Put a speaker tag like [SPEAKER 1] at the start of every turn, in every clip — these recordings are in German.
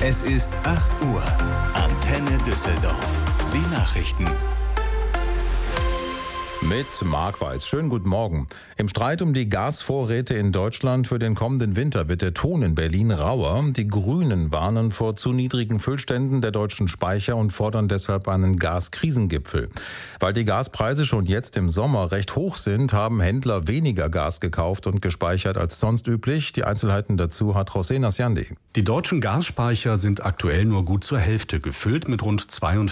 [SPEAKER 1] Es ist 8 Uhr. Antenne Düsseldorf. Die Nachrichten.
[SPEAKER 2] Mit Marc Weiß. Schönen guten Morgen. Im Streit um die Gasvorräte in Deutschland für den kommenden Winter wird der Ton in Berlin rauer. Die Grünen warnen vor zu niedrigen Füllständen der deutschen Speicher und fordern deshalb einen Gaskrisengipfel. Weil die Gaspreise schon jetzt im Sommer recht hoch sind, haben Händler weniger Gas gekauft und gespeichert als sonst üblich. Die Einzelheiten dazu hat José Nasciandi.
[SPEAKER 3] Die deutschen Gasspeicher sind aktuell nur gut zur Hälfte gefüllt mit rund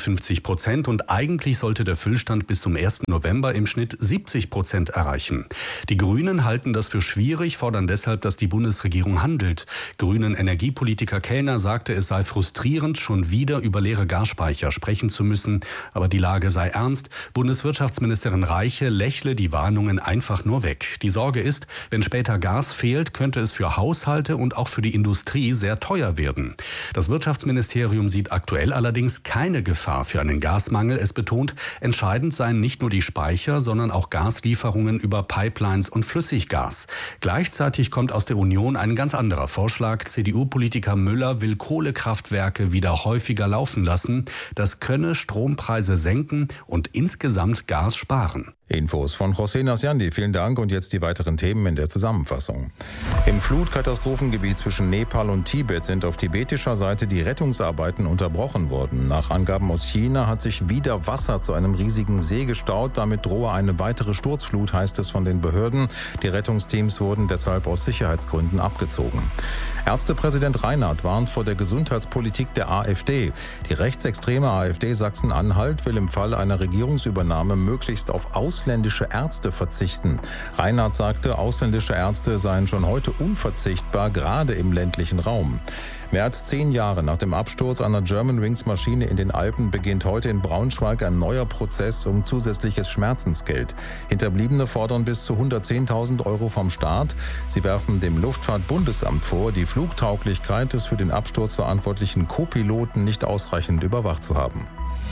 [SPEAKER 3] 52%. Und eigentlich sollte der Füllstand bis zum 1. November im Schnitt 70% erreichen. Die Grünen halten das für schwierig, fordern deshalb, dass die Bundesregierung handelt. Grünen Energiepolitiker Kellner sagte, es sei frustrierend, schon wieder über leere Gasspeicher sprechen zu müssen. Aber die Lage sei ernst. Bundeswirtschaftsministerin Reiche lächle die Warnungen einfach nur weg. Die Sorge ist, wenn später Gas fehlt, könnte es für Haushalte und auch für die Industrie sehr teuer werden. Das Wirtschaftsministerium sieht aktuell allerdings keine Gefahr für einen Gasmangel. Es betont, entscheidend seien nicht nur die Speicher, sondern auch Gaslieferungen über Pipelines und Flüssiggas. Gleichzeitig kommt aus der Union ein ganz anderer Vorschlag. CDU-Politiker Müller will Kohlekraftwerke wieder häufiger laufen lassen. Das könne Strompreise senken und insgesamt Gas sparen.
[SPEAKER 2] Infos von José Nasciandi. Vielen Dank und jetzt die weiteren Themen in der Zusammenfassung. Im Flutkatastrophengebiet zwischen Nepal und Tibet sind auf tibetischer Seite die Rettungsarbeiten unterbrochen worden. Nach Angaben aus China hat sich wieder Wasser zu einem riesigen See gestaut. Damit drohe eine weitere Sturzflut, heißt es von den Behörden. Die Rettungsteams wurden deshalb aus Sicherheitsgründen abgezogen. Ärztepräsident Reinhardt warnt vor der Gesundheitspolitik der AfD. Die rechtsextreme AfD Sachsen-Anhalt will im Fall einer Regierungsübernahme möglichst auf ausländische Ärzte verzichten. Reinhardt sagte, ausländische Ärzte seien schon heute unverzichtbar, gerade im ländlichen Raum. Mehr als 10 Jahre nach dem Absturz einer Germanwings-Maschine in den Alpen beginnt heute in Braunschweig ein neuer Prozess um zusätzliches Schmerzensgeld. Hinterbliebene fordern bis zu 110.000 Euro vom Staat. Sie werfen dem Luftfahrtbundesamt vor, die Flugtauglichkeit des für den Absturz verantwortlichen Co-Piloten nicht ausreichend überwacht zu haben.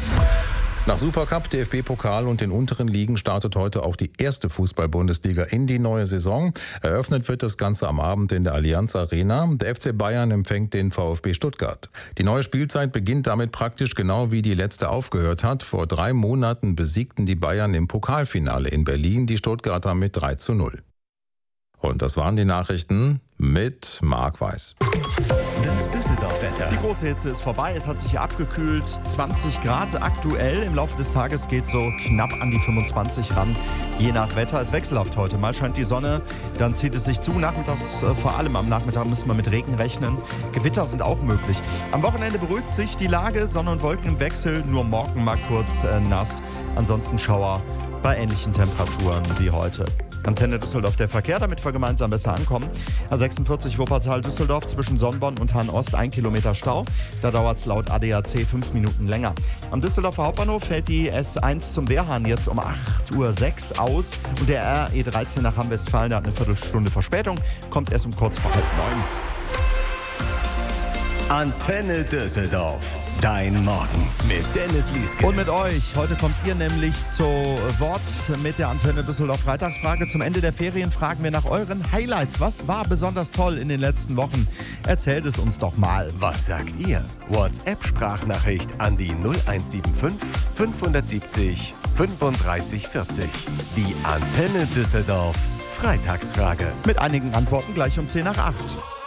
[SPEAKER 2] Nach Supercup, DFB-Pokal und den unteren Ligen startet heute auch die erste Fußball-Bundesliga in die neue Saison. Eröffnet wird das Ganze am Abend in der Allianz Arena. Der FC Bayern empfängt den VfB Stuttgart. Die neue Spielzeit beginnt damit praktisch genau wie die letzte aufgehört hat. Vor 3 Monaten besiegten die Bayern im Pokalfinale in Berlin die Stuttgarter mit 3:0. Und das waren die Nachrichten mit Marc Weiß.
[SPEAKER 1] Das Düsseldorf-Wetter.
[SPEAKER 4] Die große Hitze ist vorbei, es hat sich abgekühlt, 20 Grad aktuell. Im Laufe des Tages geht so knapp an die 25 ran, je nach Wetter. Es wechselhaft heute, mal scheint die Sonne, dann zieht es sich zu. Nachmittags, vor allem am Nachmittag müssen wir mit Regen rechnen. Gewitter sind auch möglich. Am Wochenende beruhigt sich die Lage, Sonne und Wolken im Wechsel, nur morgen mal kurz nass. Ansonsten Schauer bei ähnlichen Temperaturen wie heute. Antenne Düsseldorf, der Verkehr, damit wir gemeinsam besser ankommen. A46 Wuppertal-Düsseldorf zwischen Sonnborn und Hahn-Ost 1 Kilometer Stau. Da dauert es laut ADAC 5 Minuten länger. Am Düsseldorfer Hauptbahnhof fällt die S1 zum Wehrhahn jetzt um 8:06 Uhr aus. Und der RE13 nach Hamm-Westfalen, der hat eine Viertelstunde Verspätung, kommt erst um kurz vor 8:30.
[SPEAKER 1] Antenne Düsseldorf. Dein Morgen mit Dennis Lieske.
[SPEAKER 4] Und mit euch. Heute kommt ihr nämlich zu Wort mit der Antenne Düsseldorf Freitagsfrage. Zum Ende der Ferien fragen wir nach euren Highlights. Was war besonders toll in den letzten Wochen? Erzählt es uns doch mal.
[SPEAKER 1] Was sagt ihr? WhatsApp-Sprachnachricht an die 0175 570 35 40. Die Antenne Düsseldorf Freitagsfrage.
[SPEAKER 4] Mit einigen Antworten gleich um 10 nach 8.